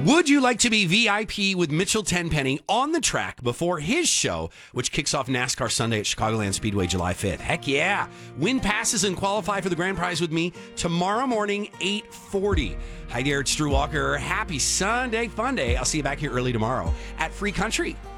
Would you like to be VIP with Mitchell Tenpenny on the track before his show, which kicks off NASCAR Sunday at Chicagoland Speedway July 5th? Heck yeah. Win passes and qualify for the grand prize with me tomorrow morning, 8:40. Hi there, it's Drew Walker. Happy Sunday, fun day. I'll see you back here early tomorrow at Free Country.